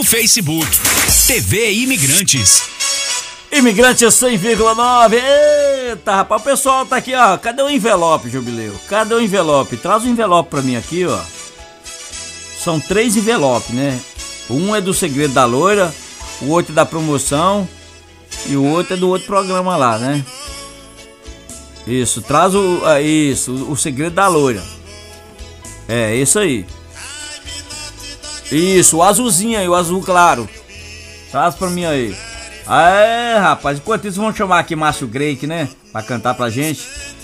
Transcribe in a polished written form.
Facebook, TV Imigrantes. Imigrantes 100,9. Eita, rapaz, o pessoal tá aqui, ó. Cadê o envelope, Jubileu? Cadê o envelope? Traz o envelope pra mim aqui, ó. São 3 envelopes, né? Um é do Segredo da Loira, o outro é da promoção e o outro é do outro programa lá, né? Isso, traz o Segredo da Loira. É, isso aí. Isso, o azulzinho aí, o azul claro. Traz pra mim aí. É, rapaz, enquanto isso vamos chamar aqui Márcio Greik, né? Pra cantar pra gente.